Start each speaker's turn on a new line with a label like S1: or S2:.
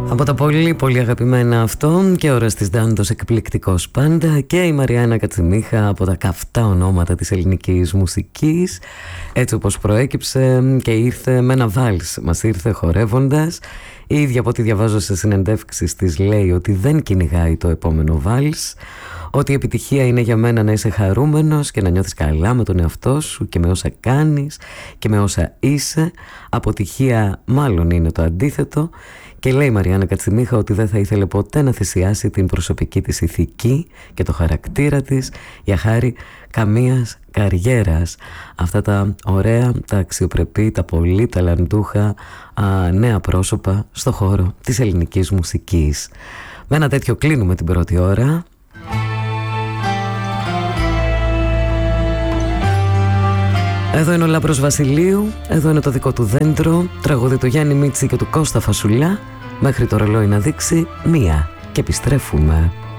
S1: Από τα πολύ πολύ αγαπημένα αυτό και ώρα της Ντάντος εκπληκτικός πάντα και η Μαριάννα Κατσιμίχα από τα καυτά ονόματα της ελληνικής μουσικής, έτσι όπως προέκυψε και ήρθε με ένα βάλς, μας ήρθε χορεύοντας. Η ίδια από ό,τι διαβάζω σε συνεντεύξεις της λέει ότι δεν κυνηγάει το επόμενο βάλς, ότι η επιτυχία είναι για μένα να είσαι χαρούμενος και να νιώθεις καλά με τον εαυτό σου και με όσα κάνεις και με όσα είσαι. Αποτυχία μάλλον είναι το αντίθετο. Και λέει η Μαριάννα Κατσιμίχα ότι δεν θα ήθελε ποτέ να θυσιάσει την προσωπική της ηθική και το χαρακτήρα της για χάρη καμίας καριέρας. Αυτά τα ωραία, τα αξιοπρεπή, τα πολύ ταλαντούχα νέα πρόσωπα στο χώρο της ελληνικής μουσικής. Με ένα τέτοιο κλείνουμε την πρώτη ώρα. Εδώ είναι ο Λάμπρος Βασιλείου, εδώ είναι το δικό του δέντρο, τραγούδι του Γιάννη Μίτση και του Κώστα Φασουλά, μέχρι το ρολόι να δείξει 1 και επιστρέφουμε.